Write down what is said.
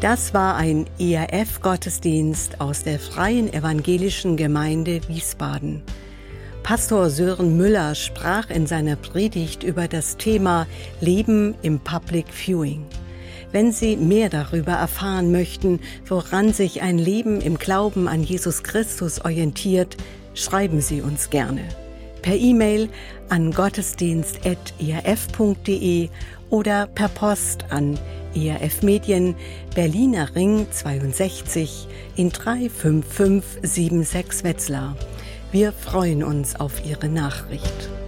Das war ein ERF-Gottesdienst aus der Freien Evangelischen Gemeinde Wiesbaden. Pastor Sören Müller sprach in seiner Predigt über das Thema Leben im Public Viewing. Wenn Sie mehr darüber erfahren möchten, woran sich ein Leben im Glauben an Jesus Christus orientiert, schreiben Sie uns gerne. Per E-Mail an gottesdienst@erf.de oder per Post an ERF Medien, Berliner Ring 62 in 35576 Wetzlar. Wir freuen uns auf Ihre Nachricht.